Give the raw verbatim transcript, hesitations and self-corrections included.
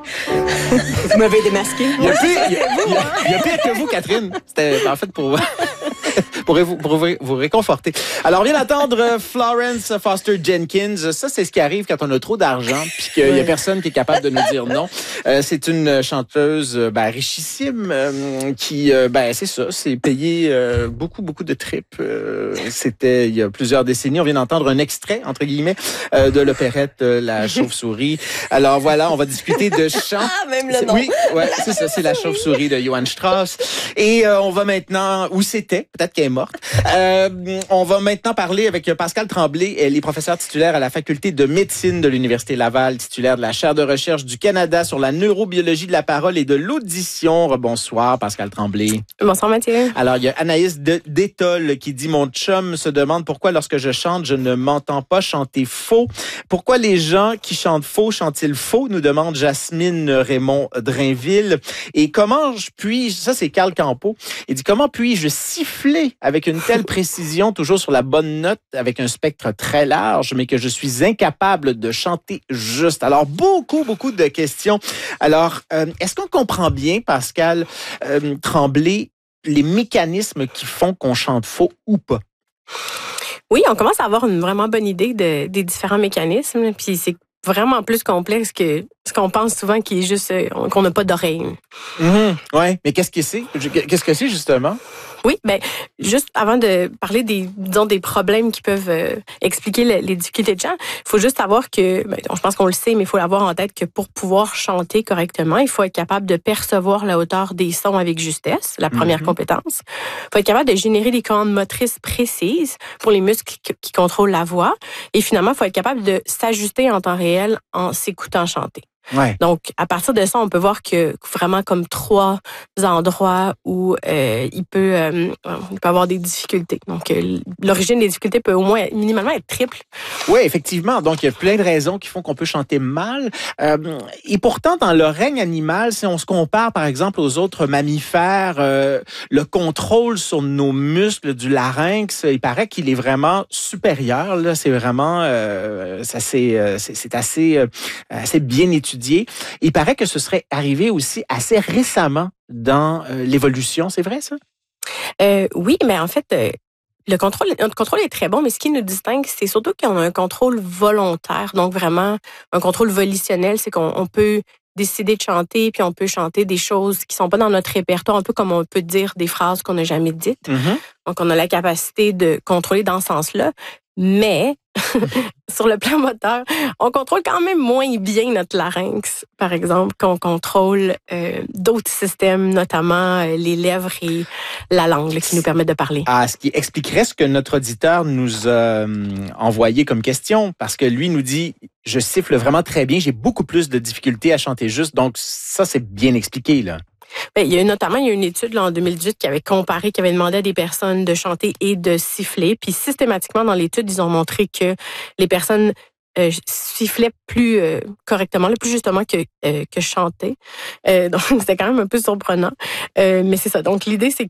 Vous m'avez démasqué. Il y a pire, il y a, il y a, il y a pire que vous, Catherine. C'était en fait pour... pour vous, pour vous, vous réconforter. Alors, on vient d'entendre Florence Foster Jenkins. Ça, c'est ce qui arrive quand on a trop d'argent puis qu'il n'y a personne qui est capable de nous dire non. Euh, c'est une chanteuse ben, richissime euh, qui, euh, ben, c'est ça, c'est payé euh, beaucoup, beaucoup de tripes. Euh, c'était il y a plusieurs décennies. On vient d'entendre un extrait, entre guillemets, euh, de l'opérette euh, La Chauve-souris. Alors, voilà, on va discuter de chant. Ah, même le nom. Oui, ouais, c'est ça, c'est La Chauve-souris de Johann Strauss. Et euh, on va maintenant, où c'était, peut-être qu'elle est morte. Euh, on va maintenant parler avec Pascal Tremblay. Elle est professeure titulaire à la faculté de médecine de l'Université Laval, titulaire de la chaire de recherche du Canada sur la neurobiologie de la parole et de l'audition. Bonsoir, Pascal Tremblay. Bonsoir, Mathieu. Alors, il y a Anaïs de, Détol qui dit « Mon chum se demande pourquoi lorsque je chante, je ne m'entends pas chanter faux. Pourquoi les gens qui chantent faux chantent-ils faux? » nous demande Jasmine Raymond Drainville. Et comment je puis, ça c'est Carl Campo, il dit « Comment puis-je siffler avec une telle précision, toujours sur la bonne note, avec un spectre très large, mais que je suis incapable de chanter juste. » Alors, beaucoup, beaucoup de questions. Alors, euh, est-ce qu'on comprend bien, Pascal euh, Tremblay, les mécanismes qui font qu'on chante faux ou pas? Oui, on commence à avoir une vraiment bonne idée de, des différents mécanismes, puis c'est vraiment plus complexe que ce qu'on pense souvent, qui est juste euh, qu'on n'a pas d'oreille. Mmh, oui, mais qu'est-ce que c'est? Qu'est-ce que c'est, justement? Oui, ben juste avant de parler des, disons, des problèmes qui peuvent euh, expliquer le, les difficultés de chant, il faut juste savoir que, ben, je pense qu'on le sait, mais il faut avoir en tête que pour pouvoir chanter correctement, il faut être capable de percevoir la hauteur des sons avec justesse, la première mm-hmm. compétence. Il faut être capable de générer des commandes motrices précises pour les muscles qui, qui contrôlent la voix. Et finalement, il faut être capable de s'ajuster en temps réel en s'écoutant chanter. Ouais. Donc, à partir de ça, on peut voir que vraiment comme trois endroits où euh, il peut euh, il peut avoir des difficultés. Donc, euh, l'origine des difficultés peut au moins minimalement être triple. Oui, effectivement. Donc, il y a plein de raisons qui font qu'on peut chanter mal. Euh, et pourtant, dans le règne animal, si on se compare, par exemple, aux autres mammifères, euh, le contrôle sur nos muscles du larynx, il paraît qu'il est vraiment supérieur. Là, c'est vraiment, euh, ça, c'est, c'est, c'est assez, euh, assez bien étudié. Il paraît que ce serait arrivé aussi assez récemment dans euh, l'évolution. C'est vrai, ça? Euh, oui, mais en fait, euh, le contrôle, notre contrôle est très bon, mais ce qui nous distingue, c'est surtout qu'on a un contrôle volontaire. Donc, vraiment, un contrôle volitionnel, c'est qu'on on peut décider de chanter, puis on peut chanter des choses qui sont pas dans notre répertoire, un peu comme on peut dire des phrases qu'on n'a jamais dites. Mm-hmm. Donc, on a la capacité de contrôler dans ce sens-là. Mais, sur le plan moteur, on contrôle quand même moins bien notre larynx, par exemple, qu'on contrôle euh, d'autres systèmes, notamment euh, les lèvres et la langue, là, qui nous permettent de parler. Ah, ce qui expliquerait ce que notre auditeur nous a euh, envoyé comme question, parce que lui nous dit « Je siffle vraiment très bien, j'ai beaucoup plus de difficultés à chanter juste. » Donc, ça, c'est bien expliqué, là. Bien, il y a notamment il y a une étude là, en deux mille dix-huit qui avait comparé, qui avait demandé à des personnes de chanter et de siffler. Puis systématiquement, dans l'étude, ils ont montré que les personnes euh, sifflaient plus euh, correctement, plus justement que, euh, que chanter. Euh, donc, c'était quand même un peu surprenant. Euh, mais c'est ça. Donc, l'idée, c'est